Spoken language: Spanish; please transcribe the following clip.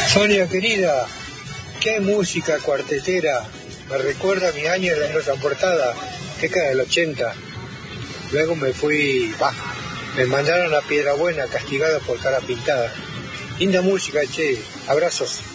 Sonia querida, qué música cuartetera, me recuerda a mis años de la Rosa Portada, década del 80. Luego me mandaron a Piedrabuena, castigado por cara pintada. Linda música, che, abrazos.